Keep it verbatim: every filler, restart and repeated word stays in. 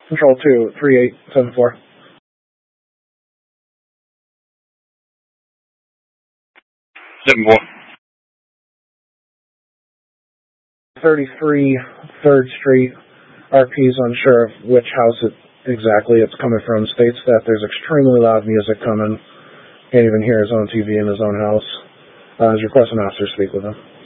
Control two, three eight seven four. Seven four. thirty-three third Street. R P's unsure of which house it exactly it's coming from. States that there's extremely loud music coming. Can't even hear his own T V in his own house. Uh, is requesting an officer speak with him.